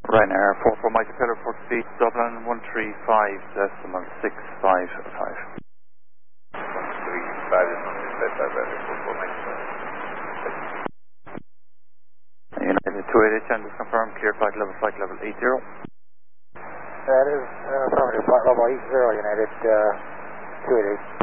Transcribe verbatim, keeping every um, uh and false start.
Ryanair four four Mike Taylor for speed Dublin one three five decimal six five five. one three five decimal six five five, four four Mike Taylor. United two eight eight, channel confirmed, clear flight level, flight level eight zero. That is uh, affirmative, flight level eight zero, United uh, two eight eight.